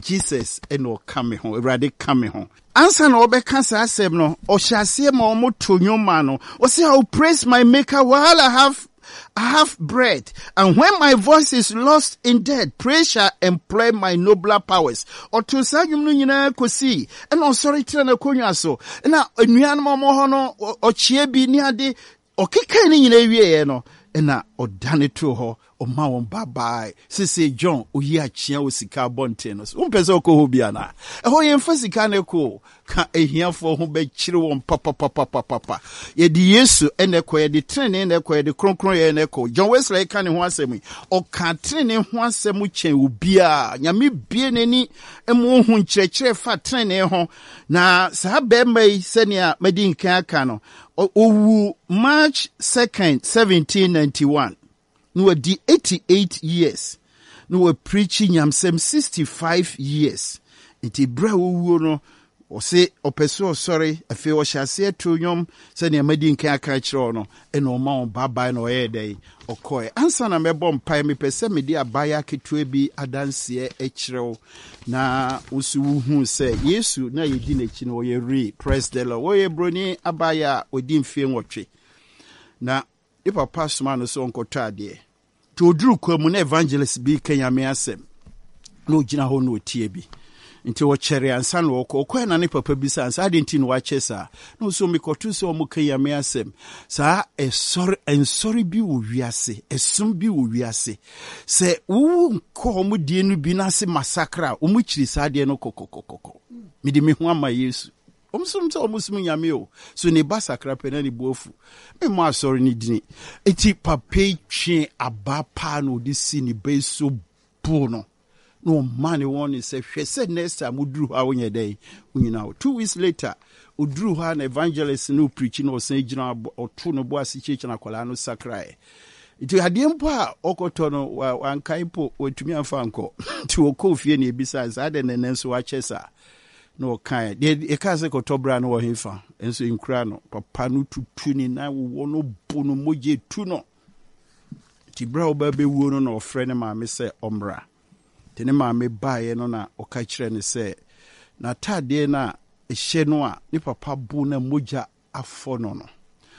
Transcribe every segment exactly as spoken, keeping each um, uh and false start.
Jesus eno kame ho Awurade kame ho ansa na obeka sa asem no o hyase ma o moto nyoma no o say I will praise my maker while I have I have bread, and when my voice is lost in death, praise shall employ my nobler powers. Or to say you know kosi, and on sorry tell na konya so. Na enuan mo mo hono o chie bi ni ade o keka ni nyina wie no. Na odane to ho o ma won bye sese John oyi achia o sika bonte no so mpese okoho bia na e ho ye mfa sika na ko ka ehiafo ho be kire won papa papa papa ye di Yesu ene ko ye di trene ne ko ye di kronkron ye ne ko John Wesley ka ne ho asemi o ka trene ho asemu chen obia nyame bie nani emu hu nkyerɛkyerɛ fa trene ho na sa be mai senia madi nkan aka no owu March second seventeen ninety-one no di eighty-eight years no we preaching yamsem sixty-five years iti bra owu no o se opeso sorry afi o hyase to nyom se ne amadi nkan aka kire no e no ma on baba no ye dey okoe ansa na mebo mpai me pese me di abaya ketua bi adanse e kirew na usu hu se Yesu na yedi na chi no ye re praise the Lord wo ye broni abaya odi mfie nwotwe na e papa soma no so nkoto ade to oduru kwamu na evangelist bi kanya me asem na ogina ho na otie bi nti wo chere ansa no okọ na ne papa bi sa ansa adenti no wache sa no so me kotu so mo kanya me asem sa e sorry en sorry bi wo wiase esum bi wo wiase se wo nko mo die no bi na se massacre o mo chiri sa de no kokokokoko me de me ho ama Yesu omsum so omsum nyame o so ne basakra pe na ne bofu me mo asori ni dini eti papa twe abapa no de si ni be so bu no no man one is a said next time udru ha wonye day unyina two weeks later udru ha na evangelist no preaching no say gina oto no bo asicheche na kwala no sakrae iti hadie mpo a okoto no wankai po wetumi amfa anko ti okofie na ebisa za de nenenso wa chesa no kan de e ka se kotobra no wo hefa enso inkura no papa no tutu ni na wo no bo no moje tu no ti bra oba be wuo no na ofre ne ma me se omra tene maame baaye no na oka kire ne se na tade na ehye no a ni papa bu na moja afo no no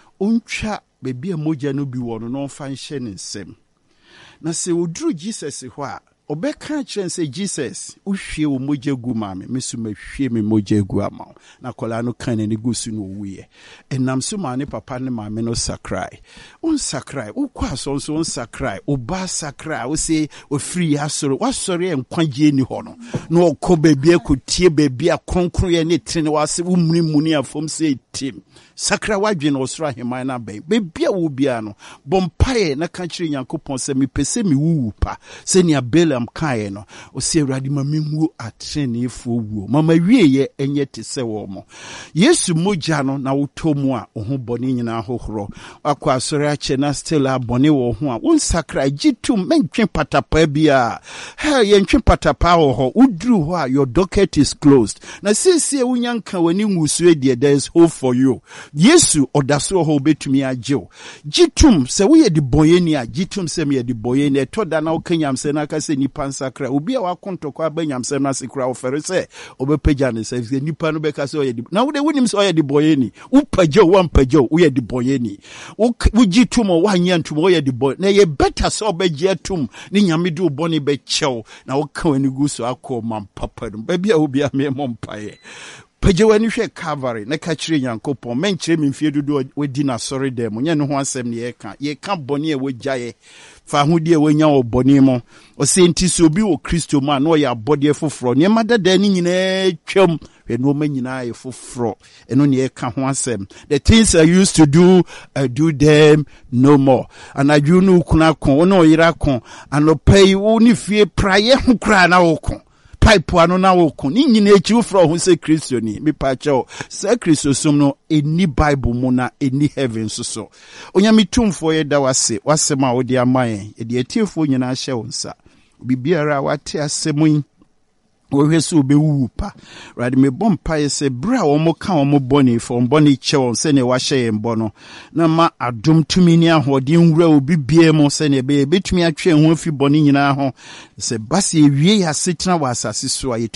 ontwa bebi a moja no bi wo no no fa nhye ne nsem na se oduru Jesus ho a obeka kire se Jesus uhwie wo moja gu maame mesu mahwie me moja gu ama na kola no kan ne gusu no wuye enam so ma ne papa ne maame no sakrai on sakrai ukwa so so on sakrai oba sakrai wo se ofiri asoro wasori enkwagye ni ho no no okọ bebi akotie bebi akronkron ye ne trene wase umuni muni afom se tim sakra wadwe no osoro heman na ben bebi a wo bia no bompae na kanchiri Nyankopon se mi pese mi wuwu pa se ni Balaam kae no o se Awurade ma menwu atrene fo wuo mama wieye enye te se wo mo Yesu moja no na wotomu a ho bone nyina hohoro akwa asori ache na still abone wo ho a won sakra gitum mentwe patapa bia ha ye ntwe patapa ho udru ho a your docket is closed na sisi wunyanka wani ngusu edie there is hope for you Yesu odaso ho betumi agyew gitum se wo ye di boyeni a gitum se me ye di boyeni etoda na okanyam se na se nipa nsakra obi a wakontokwa abanyamsem na sekra ofere se obepeja ne se nipa no beka se oyedi na wo de wonim se oyedi boyeni upaje wampaje wo yedi boyeni wo gitum wo anya ntum wo yedi boy na ye better so obeje atum ni nyame de obone be chew na wo ka wani guso akoma papa dum ba bia obi a me mompae pejewani hwe Calvary na ka kire Nyankopon menkyere me mfie dodo wadi na sori dem nya ne ho asem ne ye ka ye ka bone e wogyaye fa hudi e wonya obone mo o se nti so bi wo Kristo ma na o ya bode foforo ne madada ni nyina twam hwe no ma nyina ye foforo eno ne ye ka ho asem the things I used to do I do them no more and I do no kuna kon no yira kon anopai wo ni fie praye ho kra na wo kon pipe ano na woko ni nyina echi ufro ho se Kristo ni me pa cho se Kristo som no eni Bible mu na eni heaven so so onyame tumfo ye da wase wase ma odi amaye e de etiefo nyina hye wonsa bibiara wate asemun wo hweso be wupa right me bompa ye se bra wo mo ka wo mo boni fo boni che won se ne wa hye mbo no na ma adom tumi ni ahode nwura obi bie mo se ne be betumi atwe ho afi boni nyina ho se base ewie ya setena wa asase so